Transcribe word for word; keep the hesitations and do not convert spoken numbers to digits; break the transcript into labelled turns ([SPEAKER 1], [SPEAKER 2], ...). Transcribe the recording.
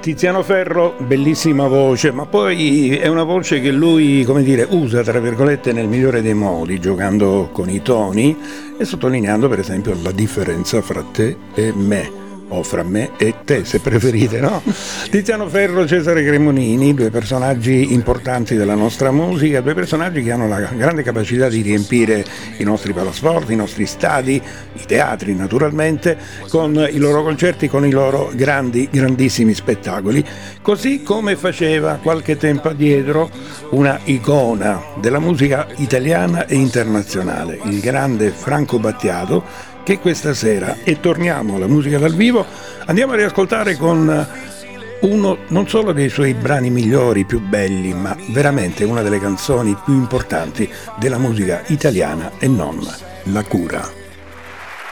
[SPEAKER 1] Tiziano Ferro, bellissima voce, ma poi è una voce che lui, come dire, usa tra virgolette nel migliore dei modi, giocando con i toni e sottolineando per esempio la differenza fra te e me, o fra me e te se preferite, no? Tiziano Ferro, Cesare Cremonini, due personaggi importanti della nostra musica, due personaggi che hanno la grande capacità di riempire i nostri palasport, i nostri stadi, i teatri naturalmente, con i loro concerti, con i loro grandi, grandissimi spettacoli, così come faceva qualche tempo addietro una icona della musica italiana e internazionale, il grande Franco Battiato, che questa sera, e torniamo alla musica dal vivo, andiamo a riascoltare con uno non solo dei suoi brani migliori, più belli, ma veramente una delle canzoni più importanti della musica italiana e non, La Cura.